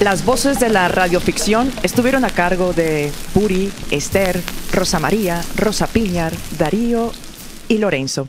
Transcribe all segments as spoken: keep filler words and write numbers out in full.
Las voces de la radioficción estuvieron a cargo de Puri, Esther, Rosa María, Rosa Piñar, Darío y Lorenzo.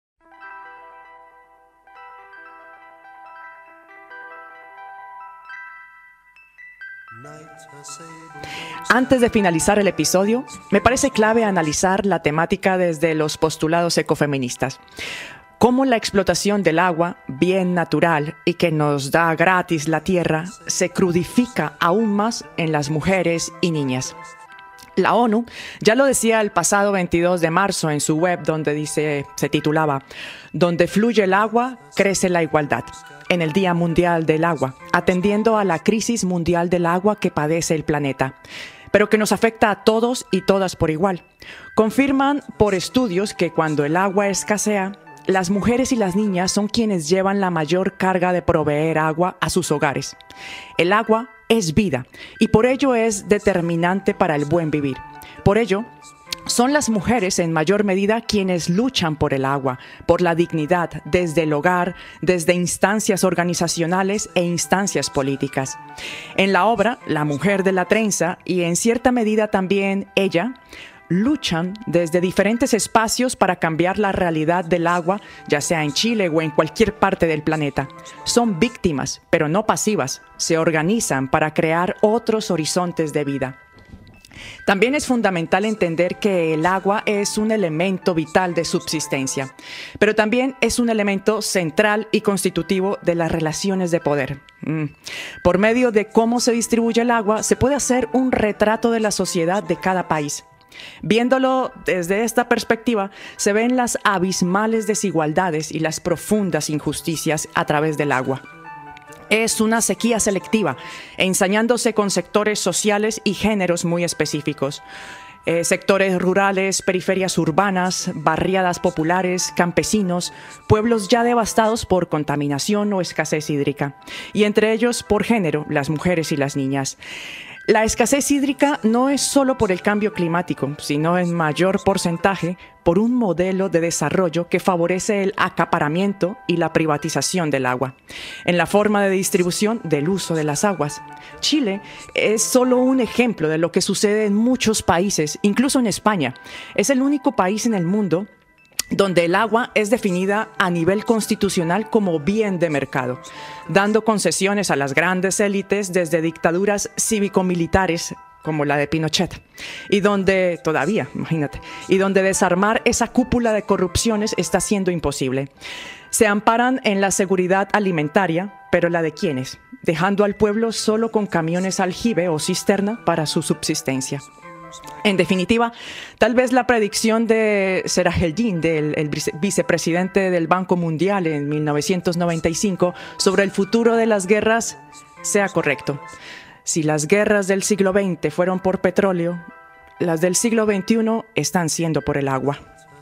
Antes de finalizar el episodio, me parece clave analizar la temática desde los postulados ecofeministas. Cómo la explotación del agua, bien natural y que nos da gratis la tierra, se crudifica aún más en las mujeres y niñas. La ONU ya lo decía el pasado veintidós de marzo en su web, donde dice, se titulaba "Donde fluye el agua, crece la igualdad", en el Día Mundial del Agua, atendiendo a la crisis mundial del agua que padece el planeta, pero que nos afecta a todos y todas por igual. Confirman por estudios que cuando el agua escasea, las mujeres y las niñas son quienes llevan la mayor carga de proveer agua a sus hogares. El agua es vida y por ello es determinante para el buen vivir. Por ello, son las mujeres en mayor medida quienes luchan por el agua, por la dignidad, desde el hogar, desde instancias organizacionales e instancias políticas. En la obra, La mujer de la trenza, y en cierta medida también ella, luchan desde diferentes espacios para cambiar la realidad del agua, ya sea en Chile o en cualquier parte del planeta. Son víctimas, pero no pasivas. Se organizan para crear otros horizontes de vida. También es fundamental entender que el agua es un elemento vital de subsistencia, pero también es un elemento central y constitutivo de las relaciones de poder. Mm. Por medio de cómo se distribuye el agua, se puede hacer un retrato de la sociedad de cada país. Viéndolo desde esta perspectiva, se ven las abismales desigualdades y las profundas injusticias a través del agua. Es una sequía selectiva, ensañándose con sectores sociales y géneros muy específicos. Eh, sectores rurales, periferias urbanas, barriadas populares, campesinos, pueblos ya devastados por contaminación o escasez hídrica. Y entre ellos, por género, las mujeres y las niñas. La escasez hídrica no es solo por el cambio climático, sino en mayor porcentaje por un modelo de desarrollo que favorece el acaparamiento y la privatización del agua, en la forma de distribución del uso de las aguas. Chile es solo un ejemplo de lo que sucede en muchos países, incluso en España. Es el único país en el mundo donde el agua es definida a nivel constitucional como bien de mercado, dando concesiones a las grandes élites desde dictaduras cívico-militares como la de Pinochet, y donde, todavía, imagínate, y donde desarmar esa cúpula de corrupciones está siendo imposible. Se amparan en la seguridad alimentaria, pero ¿la de quiénes? Dejando al pueblo solo con camiones aljibe o cisterna para su subsistencia. En definitiva, tal vez la predicción de Serajeldin, del el vicepresidente del Banco Mundial en mil novecientos noventa y cinco, sobre el futuro de las guerras sea correcto. Si las guerras del siglo veinte fueron por petróleo, las del siglo veintiuno están siendo por el agua.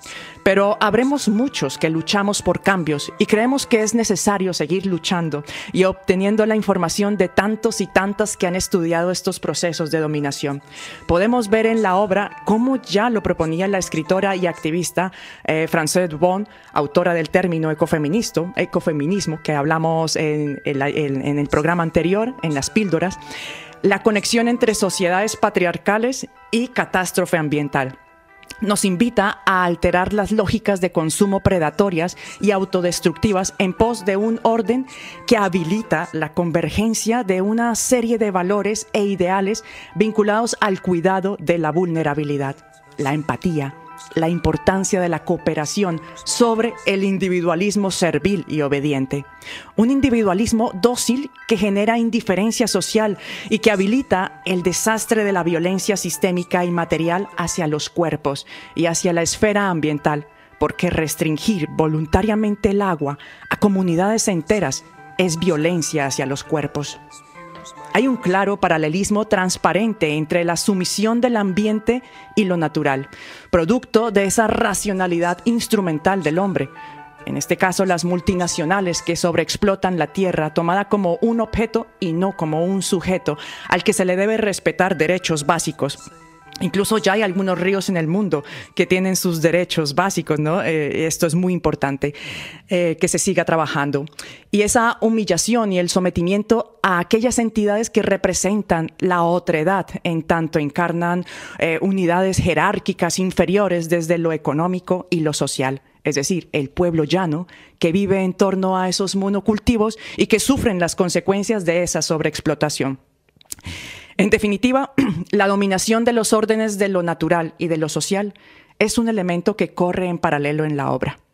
Pero habremos muchos que luchamos por cambios y creemos que es necesario seguir luchando y obteniendo la información de tantos y tantas que han estudiado estos procesos de dominación. Podemos ver en la obra cómo ya lo proponía la escritora y activista eh, Frances Bon, autora del término ecofeminismo, ecofeminismo que hablamos en, en, en, en el programa anterior, en las píldoras, la conexión entre sociedades patriarcales y catástrofe ambiental. Nos invita a alterar las lógicas de consumo predatorias y autodestructivas en pos de un orden que habilita la convergencia de una serie de valores e ideales vinculados al cuidado de la vulnerabilidad, la empatía, la importancia de la cooperación sobre el individualismo servil y obediente. Un individualismo dócil que genera indiferencia social y que habilita el desastre de la violencia sistémica y material hacia los cuerpos y hacia la esfera ambiental, porque restringir voluntariamente el agua a comunidades enteras es violencia hacia los cuerpos. Hay un claro paralelismo transparente entre la sumisión del ambiente y lo natural, producto de esa racionalidad instrumental del hombre. En este caso, las multinacionales que sobreexplotan la tierra tomada como un objeto y no como un sujeto al que se le debe respetar derechos básicos. Incluso ya hay algunos ríos en el mundo que tienen sus derechos básicos, ¿no? Eh, esto es muy importante, eh, que se siga trabajando. Y esa humillación y el sometimiento a aquellas entidades que representan la otredad, en tanto encarnan eh, unidades jerárquicas inferiores desde lo económico y lo social. Es decir, el pueblo llano que vive en torno a esos monocultivos y que sufren las consecuencias de esa sobreexplotación. En definitiva, la dominación de los órdenes de lo natural y de lo social es un elemento que corre en paralelo en la obra.